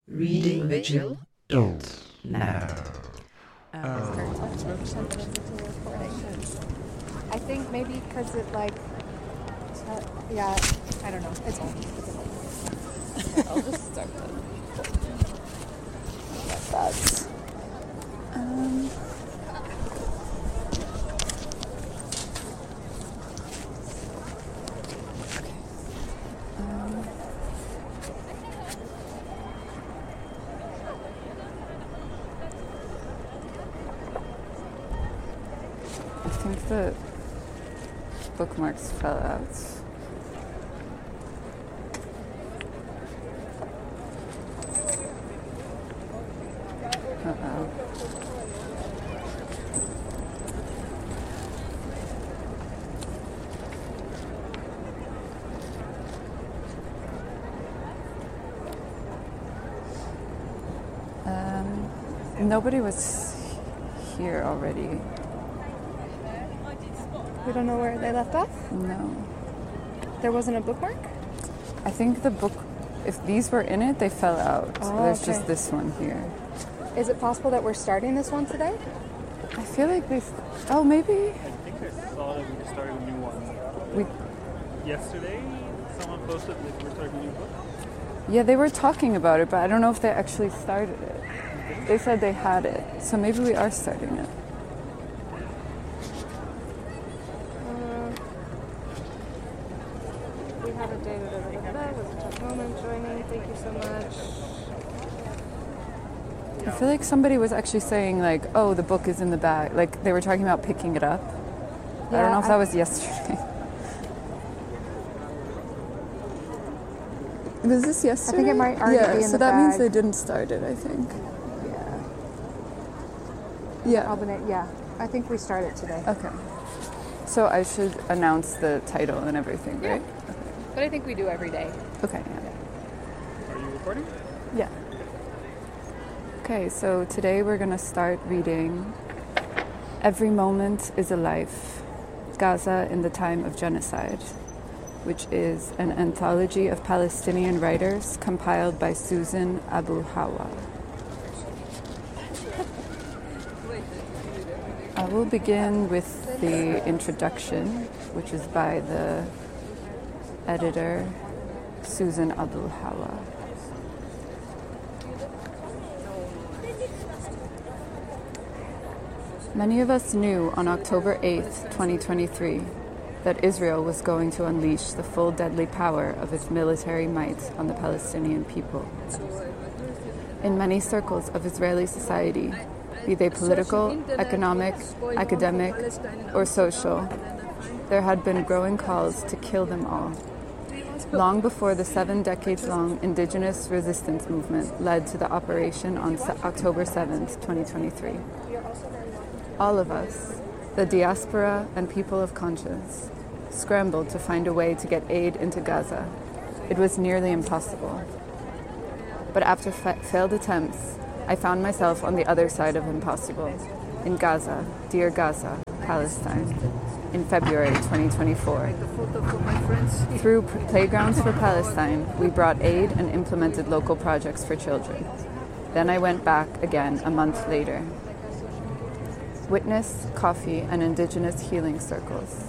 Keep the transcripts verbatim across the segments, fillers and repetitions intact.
Reading Vigil eight now. Um, I think maybe because it like, uh, yeah, I don't know. It's on. It's on. I'll just start then. Yes, that's. Um. Okay. Um. I think the bookmarks fell out. Uh-oh. Um, nobody was here already. We don't know where they left off? No. There wasn't a bookmark? I think the book, if these were in it, they fell out. Oh, There's okay. just this one here. Is it possible that we're starting this one today? I feel like they, oh, maybe. I think I saw that we were starting a new one. We, Yesterday, someone posted that we're starting a new book. yeah, they were talking about it, but I don't know if they actually started it. They said they had it, so maybe we are starting it. Uh, we have a day da, da, da, da, da, with a tough moment joining. Thank you so much. I feel like somebody was actually saying, like, oh, the book is in the bag. Like, they were talking about picking it up. I Yeah, don't know if I- that was yesterday. Was this yesterday? think it might already yeah, be in so the that means bag. they didn't start it, I think. Yeah. Yeah. Albany, yeah. I think we started today. Okay. So I should announce the title and everything, right? But I think we do every day. Okay, yeah. Are you recording? Yeah. Okay, so today we're going to start reading Every Moment is a Life, Gaza in the Time of Genocide, which is an anthology of Palestinian writers compiled by Susan Abu Hawa. I will begin with the introduction, which is by the editor, Susan Abu Hawa. Many of us knew on October eighth, twenty twenty-three, that Israel was going to unleash the full deadly power of its military might on the Palestinian people. In many circles of Israeli society, be they political, economic, academic, or social, there had been growing calls to kill them all. Long before the seven decades-long indigenous resistance movement led to the operation on October seventh, twenty twenty-three. All of us, the diaspora and people of conscience, scrambled to find a way to get aid into Gaza. It was nearly impossible. But after fa- failed attempts, I found myself on the other side of impossible, in Gaza, dear Gaza, Palestine, in February twenty twenty-four. Through P- Playgrounds for Palestine, we brought aid and implemented local projects for children. Then I went back again a month later. Witness, coffee, and indigenous healing circles.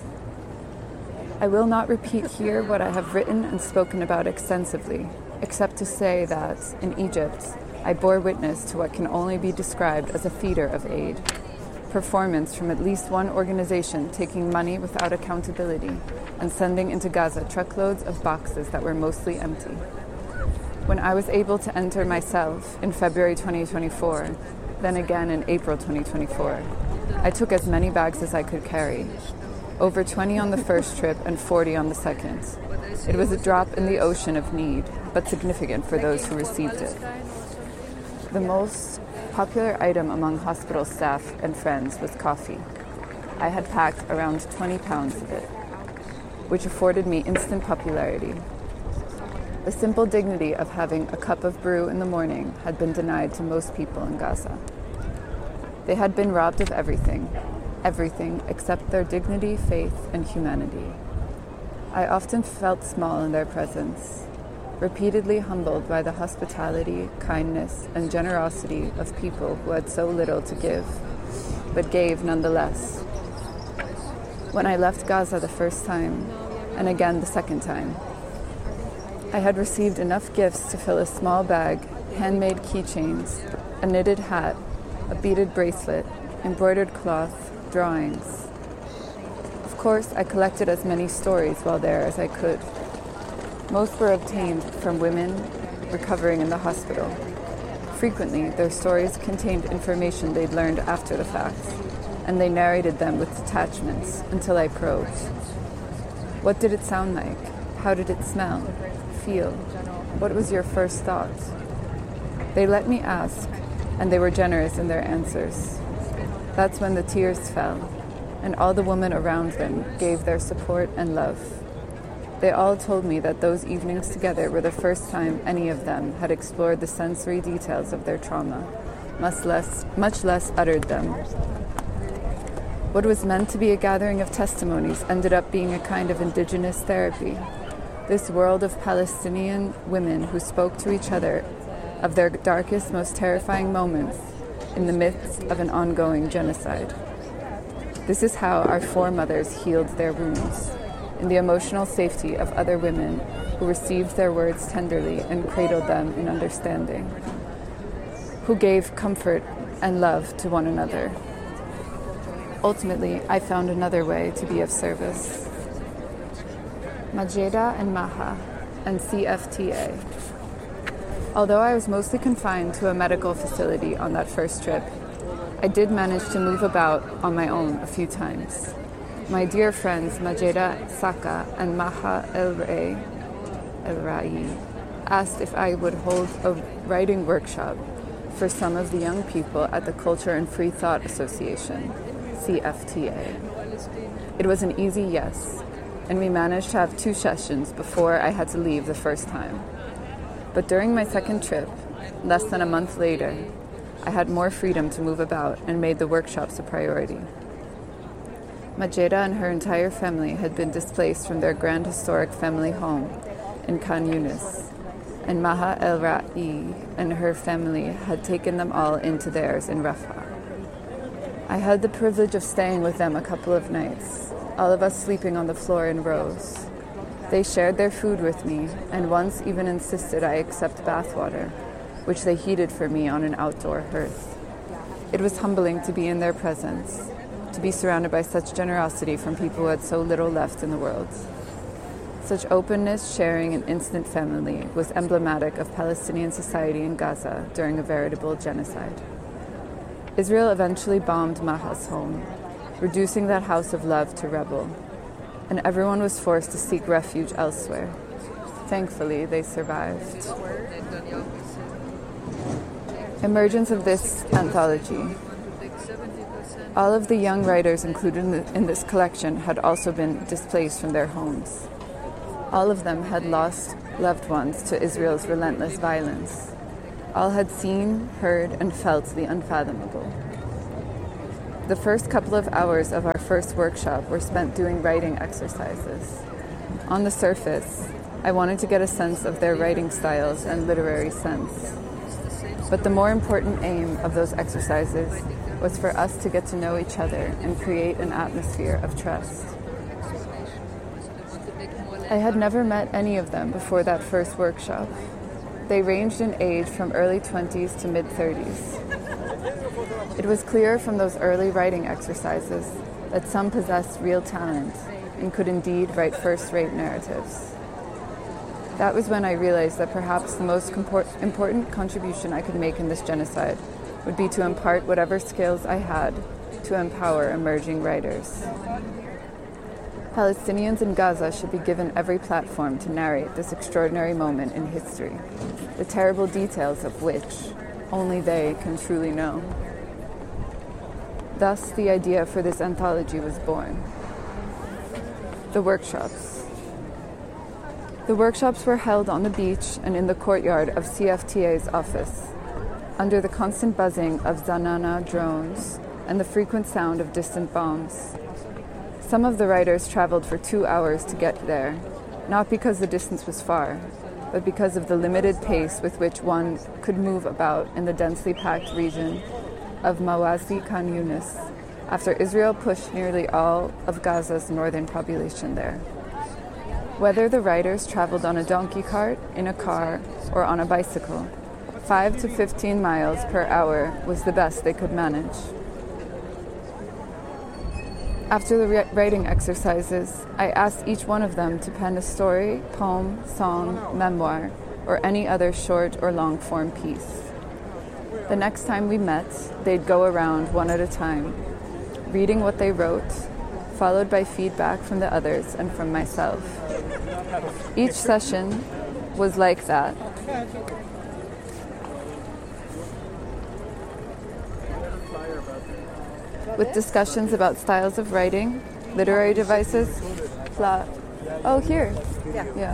I will not repeat here what I have written and spoken about extensively, except to say that, in Egypt, I bore witness to what can only be described as a feeder of aid. Performance from at least one organization taking money without accountability and sending into Gaza truckloads of boxes that were mostly empty. When I was able to enter myself in February twenty twenty-four, then again in April twenty twenty-four, I took as many bags as I could carry. Over twenty on the first trip and forty on the second. It was a drop in the ocean of need, but significant for those who received it. The most popular item among hospital staff and friends was coffee. I had packed around twenty pounds of it, which afforded me instant popularity. The simple dignity of having a cup of brew in the morning had been denied to most people in Gaza. They had been robbed of everything, everything except their dignity, faith, and humanity. I often felt small in their presence. repeatedly humbled by the hospitality, kindness, and generosity of people who had so little to give, but gave nonetheless. When I left Gaza the first time, and again the second time, I had received enough gifts to fill a small bag, handmade keychains, a knitted hat, a beaded bracelet, embroidered cloth, drawings. Of course, I collected as many stories while there as I could. Most were obtained from women recovering in the hospital. Frequently, their stories contained information they'd learned after the fact, and they narrated them with detachments until I probed. What did it sound like? How did it smell? Feel? What was your first thought? They let me ask, and they were generous in their answers. That's when the tears fell, and all the women around them gave their support and love. They all told me that those evenings together were the first time any of them had explored the sensory details of their trauma, much less, much less uttered them. What was meant to be a gathering of testimonies ended up being a kind of indigenous therapy. This world of Palestinian women who spoke to each other of their darkest, most terrifying moments in the midst of an ongoing genocide. This is how our foremothers healed their wounds, in the emotional safety of other women who received their words tenderly and cradled them in understanding, who gave comfort and love to one another. Ultimately, I found another way to be of service. Majeda and Maha and C F T A. Although I was mostly confined to a medical facility on that first trip, I did manage to move about on my own a few times. My dear friends Majeda Saka and Maha El-Ray, El-Rai asked if I would hold a writing workshop for some of the young people at the Culture and Free Thought Association, C F T A. It was an easy yes, and we managed to have two sessions before I had to leave the first time. But during my second trip, less than a month later, I had more freedom to move about and made the workshops a priority. Majeda and her entire family had been displaced from their grand historic family home in Khan Yunis, and Maha El-Ra'i and her family had taken them all into theirs in Rafah. I had the privilege of staying with them a couple of nights, all of us sleeping on the floor in rows. They shared their food with me, and once even insisted I accept bathwater, which they heated for me on an outdoor hearth. It was humbling to be in their presence, to be surrounded by such generosity from people who had so little left in the world. Such openness, sharing, and instant family was emblematic of Palestinian society in Gaza during a veritable genocide. Israel eventually bombed Maha's home, reducing that house of love to rubble, and everyone was forced to seek refuge elsewhere. Thankfully, they survived. Emergence of this anthology. All of the young writers included in, the, in this collection had also been displaced from their homes. All of them had lost loved ones to Israel's relentless violence. All had seen, heard, and felt the unfathomable. The first couple of hours of our first workshop were spent doing writing exercises. On the surface, I wanted to get a sense of their writing styles and literary sense. But the more important aim of those exercises was for us to get to know each other and create an atmosphere of trust. I had never met any of them before that first workshop. They ranged in age from early twenties to mid-thirties. It was clear from those early writing exercises that some possessed real talent and could indeed write first-rate narratives. That was when I realized that perhaps the most compor- important contribution I could make in this genocide would be to impart whatever skills I had to empower emerging writers. Palestinians in Gaza should be given every platform to narrate this extraordinary moment in history, the terrible details of which only they can truly know. Thus, the idea for this anthology was born. The workshops. The workshops were held on the beach and in the courtyard of C F T A's office, under the constant buzzing of Zanana drones and the frequent sound of distant bombs. Some of the writers traveled for two hours to get there, not because the distance was far, but because of the limited pace with which one could move about in the densely packed region of Mawazi Khan Yunis, after Israel pushed nearly all of Gaza's northern population there. Whether the riders traveled on a donkey cart, in a car, or on a bicycle, five to fifteen miles per hour was the best they could manage. After the writing exercises, I asked each one of them to pen a story, poem, song, memoir, or any other short or long form piece. The next time we met, they'd go around one at a time, reading what they wrote, followed by feedback from the others and from myself. Each session was like that. With discussions about styles of writing, literary devices, plot. Oh, here. Yeah. Yeah.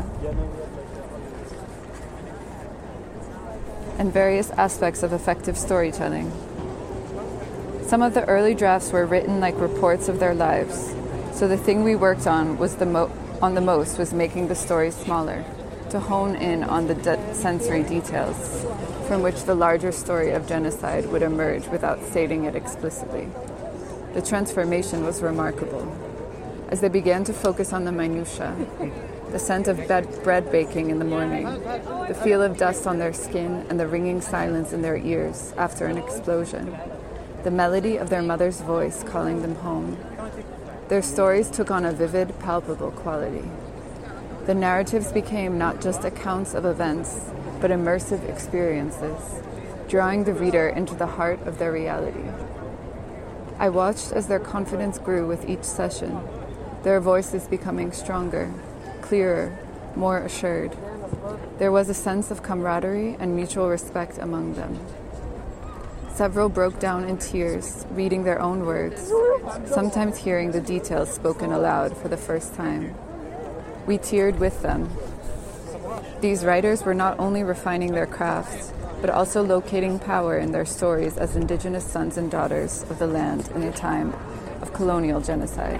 And various aspects of effective storytelling. Some of the early drafts were written like reports of their lives, so the thing we worked on was the mo- on the most was making the story smaller, to hone in on the de- sensory details, from which the larger story of genocide would emerge without stating it explicitly. The transformation was remarkable. As they began to focus on the minutiae, the scent of bed- bread baking in the morning, the feel of dust on their skin, and the ringing silence in their ears after an explosion, the melody of their mother's voice calling them home, their stories took on a vivid, palpable quality. The narratives became not just accounts of events, but immersive experiences, drawing the reader into the heart of their reality. I watched as their confidence grew with each session, their voices becoming stronger, clearer, more assured. There was a sense of camaraderie and mutual respect among them. Several broke down in tears, reading their own words, sometimes hearing the details spoken aloud for the first time. We teared with them. These writers were not only refining their craft, but also locating power in their stories as indigenous sons and daughters of the land in a time of colonial genocide.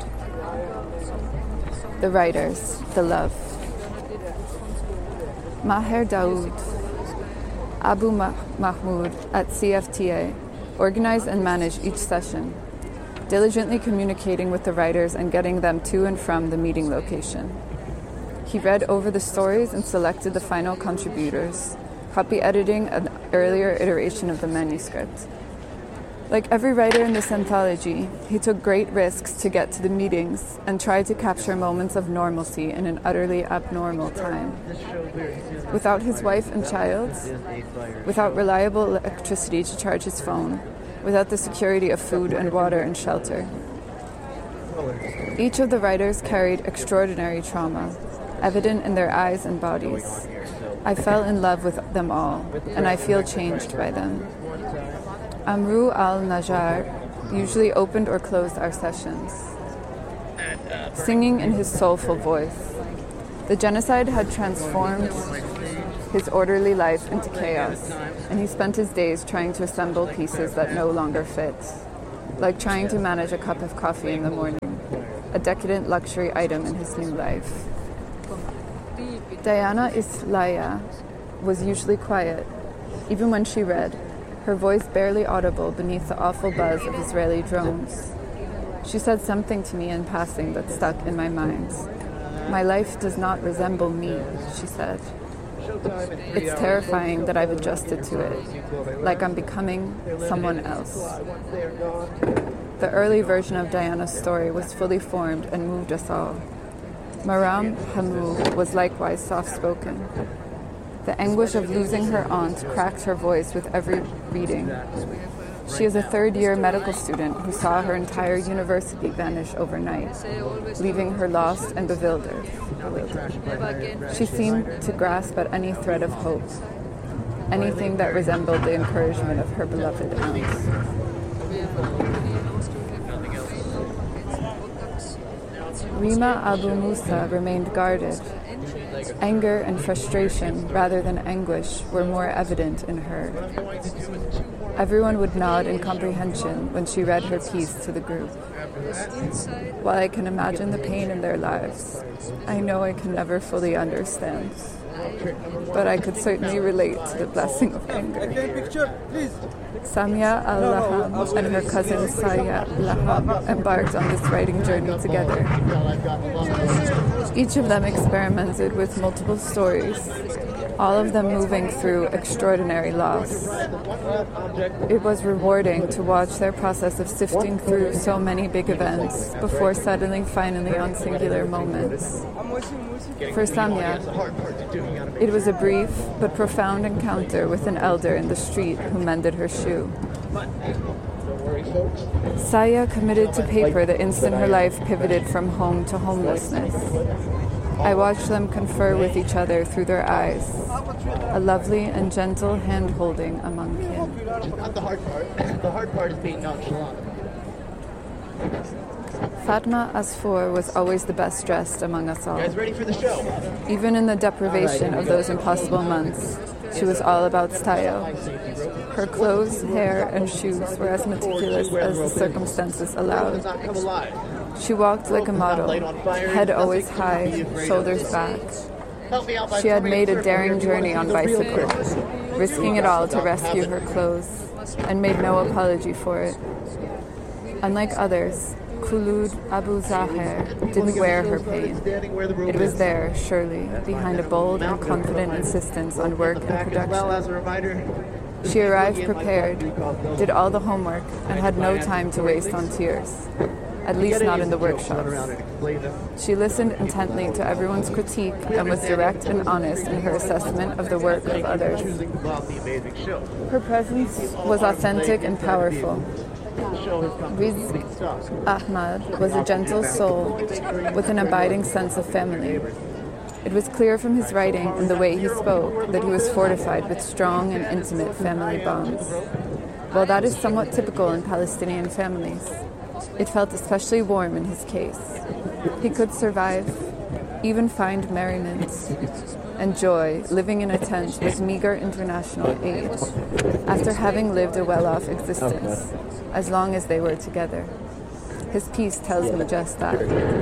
The writers, the love. Maher Daoud, Abu Mahmoud at C F T A, organized and managed each session, diligently communicating with the writers and getting them to and from the meeting location. He read over the stories and selected the final contributors, copy editing an earlier iteration of the manuscript. Like every writer in this anthology, he took great risks to get to the meetings and tried to capture moments of normalcy in an utterly abnormal time. Without his wife and child, without reliable electricity to charge his phone, without the security of food and water and shelter. Each of the writers carried extraordinary trauma, evident in their eyes and bodies. I fell in love with them all, and I feel changed by them. Amrou al-Najjar usually opened or closed our sessions, singing in his soulful voice. The genocide had transformed his orderly life into chaos, and he spent his days trying to assemble pieces that no longer fit, like trying to manage a cup of coffee in the morning, a decadent luxury item in his new life. Diana Islaya was usually quiet, even when she read, her voice barely audible beneath the awful buzz of Israeli drones. She said something to me in passing that stuck in my mind. "My life does not resemble me," she said. "It's terrifying that I've adjusted to it, like I'm becoming someone else." The early version of Diana's story was fully formed and moved us all. Maram Hamou was likewise soft-spoken. The anguish of losing her aunt cracked her voice with every reading. She is a third-year medical student who saw her entire university vanish overnight, leaving her lost and bewildered. She seemed to grasp at any thread of hope, anything that resembled the encouragement of her beloved aunt. Rima Abu Musa remained guarded. Anger and frustration, rather than anguish, were more evident in her. Everyone would nod in comprehension when she read her piece to the group. While I can imagine the pain in their lives, I know I can never fully understand. but I could certainly relate to the blessing of anger. Samia al-Laham and her cousin Saya Laham embarked on this writing journey together. Each of them experimented with multiple stories, all of them moving through extraordinary loss. It was rewarding to watch their process of sifting through so many big events before settling finally on singular moments. For Samia, it was a brief but profound encounter with an elder in the street who mended her shoe. Saya committed to paper the instant her life pivoted from home to homelessness. I watched them confer with each other through their eyes, a lovely and gentle hand-holding among kin. Not the hard part. The hard part is being nonchalant. Fatma Asfour was always the best dressed among us all. You guys ready for the show? Even in the deprivation of those impossible months, she was all about style. Her clothes, hair, and shoes were as meticulous as the circumstances allowed. She walked like a model, head always high, shoulders back. She had made a daring journey on bicycle, risking it all to rescue her clothes, and made no apology for it. Unlike others, Khulud Abu Zahir didn't wear her pain. It was there, surely, behind a bold and confident insistence on work and production. She arrived prepared, did all the homework, and had no time to waste on tears. At least not in the workshops. She listened intently to everyone's critique and was direct and honest in her assessment of the work of others. Her presence was authentic and powerful. Rizq Ahmad was a gentle soul with an abiding sense of family. It was clear from his writing and the way he spoke that he was fortified with strong and intimate family bonds. While that is somewhat typical in Palestinian families, it felt especially warm in his case. He could survive, even find merriment and joy living in a tent with meager international aid, after having lived a well-off existence, as long as they were together. His piece tells me just that.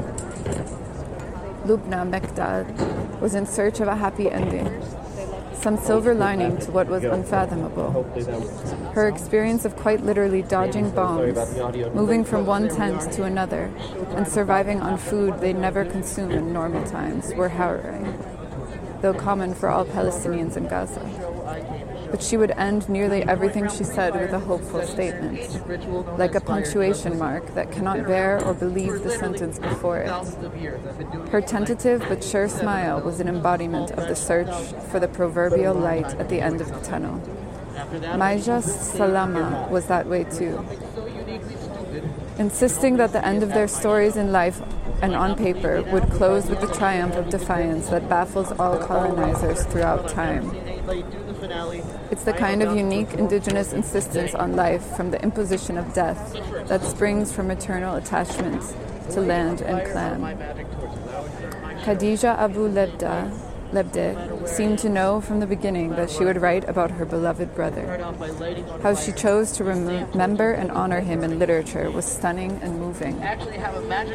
Lubna Mekdad was in search of a happy ending, some silver lining to what was unfathomable. Her experience of quite literally dodging bombs, moving from one tent to another, and surviving on food they'd never consume in normal times were harrowing, though common for all Palestinians in Gaza. But she would end nearly everything she said with a hopeful statement, like a punctuation mark that cannot bear or believe the sentence before it. Her tentative but sure smile was an embodiment of the search for the proverbial light at the end of the tunnel. Maijas Salama was that way too, insisting that the end of their stories in life and on paper would close with the triumph of defiance that baffles all colonizers throughout time. It's the kind of unique indigenous insistence on life from the imposition of death that springs from eternal attachment to land and clan. Khadija Abu Lebda, Lebde seemed to know from the beginning that she would write about her beloved brother. How she chose to rem- remember and honor him in literature was stunning and moving.